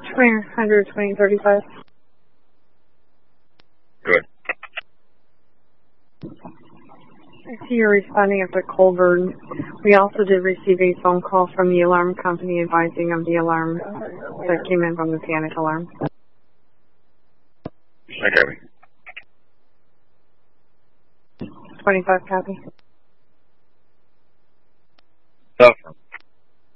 100, 2035. Good. I see you're responding after Colburn. We also did receive a phone call from the alarm company advising of the alarm that came in from the panic alarm. I copy. 25 copy.